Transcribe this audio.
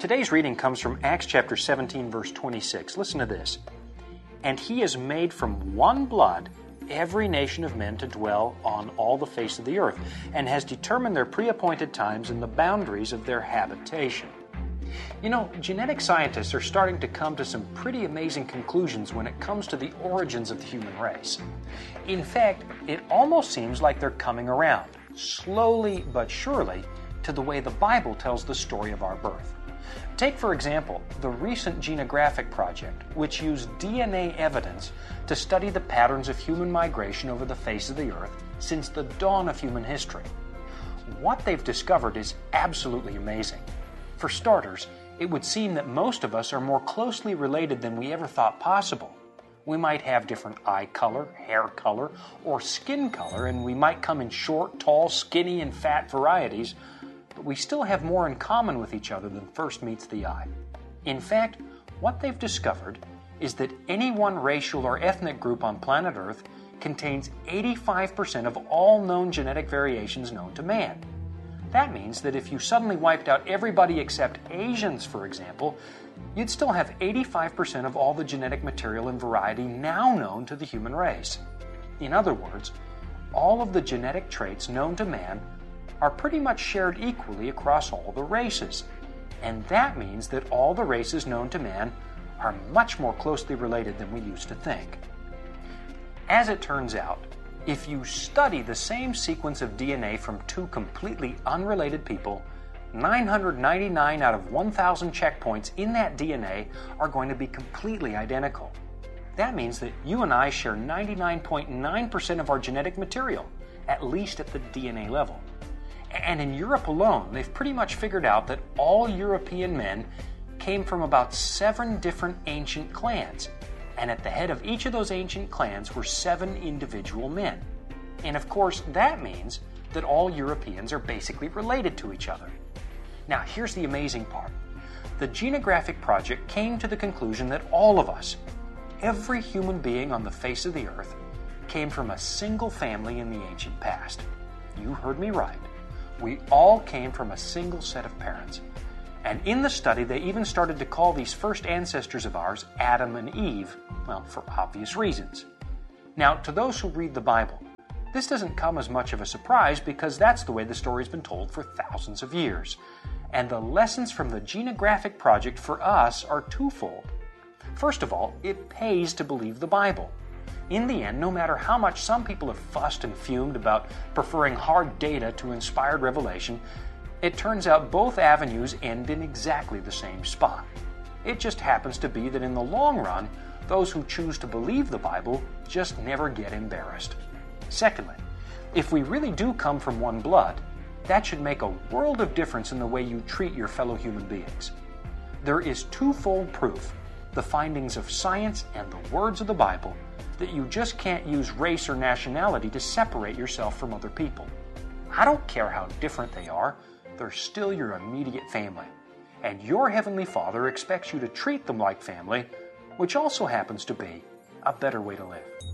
Today's reading comes from Acts chapter 17, verse 26. Listen to this. And he has made from one blood every nation of men to dwell on all the face of the earth, and has determined their pre-appointed times and the boundaries of their habitation. You know, genetic scientists are starting to come to some pretty amazing conclusions when it comes to the origins of the human race. In fact, it almost seems like they're coming around, slowly but surely, to the way the Bible tells the story of our birth. Take, for example, the recent Genographic Project, which used DNA evidence to study the patterns of human migration over the face of the earth since the dawn of human history. What they've discovered is absolutely amazing. For starters, it would seem that most of us are more closely related than we ever thought possible. We might have different eye color, hair color, or skin color, and we might come in short, tall, skinny, and fat varieties, but we still have more in common with each other than first meets the eye. In fact, what they've discovered is that any one racial or ethnic group on planet Earth contains 85% of all known genetic variations known to man. That means that if you suddenly wiped out everybody except Asians, for example, you'd still have 85% of all the genetic material and variety now known to the human race. In other words, all of the genetic traits known to man are pretty much shared equally across all the races. And that means that all the races known to man are much more closely related than we used to think. As it turns out, if you study the same sequence of DNA from two completely unrelated people, 999 out of 1,000 checkpoints in that DNA are going to be completely identical. That means that you and I share 99.9% of our genetic material, at least at the DNA level. And in Europe alone, they've pretty much figured out that all European men came from about 7 different ancient clans. And at the head of each of those ancient clans were 7 individual men. And of course, that means that all Europeans are basically related to each other. Now, here's the amazing part. The Genographic Project came to the conclusion that all of us, every human being on the face of the earth, came from a single family in the ancient past. You heard me right. We all came from a single set of parents. And in the study, they even started to call these first ancestors of ours Adam and Eve, well, for obvious reasons. Now, to those who read the Bible, this doesn't come as much of a surprise because that's the way the story's been told for thousands of years. And the lessons from the Genographic Project for us are twofold. First of all, it pays to believe the Bible. In the end, no matter how much some people have fussed and fumed about preferring hard data to inspired revelation, it turns out both avenues end in exactly the same spot. It just happens to be that in the long run, those who choose to believe the Bible just never get embarrassed. Secondly, if we really do come from one blood, that should make a world of difference in the way you treat your fellow human beings. There is twofold proof, the findings of science and the words of the Bible, that you just can't use race or nationality to separate yourself from other people. I don't care how different they are, they're still your immediate family. And your Heavenly Father expects you to treat them like family, which also happens to be a better way to live.